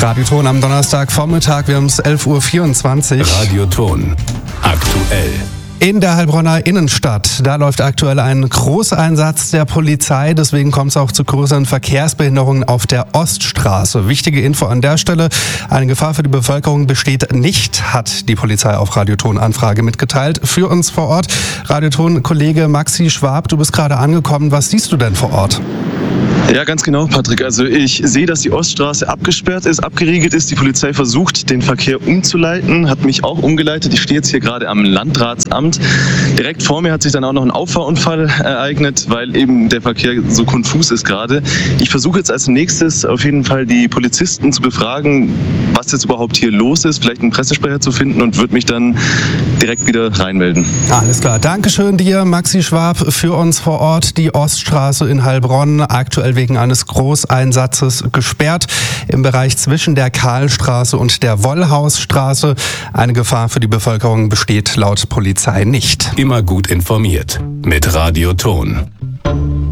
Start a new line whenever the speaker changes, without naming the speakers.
Radioton am Donnerstagvormittag, wir haben es 11.24 Uhr.
Radioton, aktuell.
In der Heilbronner Innenstadt, da läuft aktuell ein Großeinsatz der Polizei, deswegen kommt es auch zu größeren Verkehrsbehinderungen auf der Oststraße. Wichtige Info an der Stelle, eine Gefahr für die Bevölkerung besteht nicht, hat die Polizei auf Radioton-Anfrage mitgeteilt. Für uns vor Ort, Radioton-Kollege Maxi Schwab, du bist gerade angekommen, was siehst du denn vor Ort?
Ja, ganz genau, Patrick. Also ich sehe, dass die Oststraße abgesperrt ist, abgeriegelt ist. Die Polizei versucht, den Verkehr umzuleiten, hat mich auch umgeleitet. Ich stehe jetzt hier gerade am Landratsamt. Direkt vor mir hat sich dann auch noch ein Auffahrunfall ereignet, weil eben der Verkehr so konfus ist gerade. Ich versuche jetzt als nächstes auf jeden Fall die Polizisten zu befragen, was jetzt überhaupt hier los ist, vielleicht einen Pressesprecher zu finden und würde mich dann direkt wieder reinmelden.
Alles klar. Dankeschön dir, Maxi Schwab, für uns vor Ort. Die Oststraße in Heilbronn, aktuell wegen eines Großeinsatzes gesperrt. Im Bereich zwischen der Karlstraße und der Wollhausstraße. Eine Gefahr für die Bevölkerung besteht laut Polizei nicht.
Immer gut informiert mit Radioton.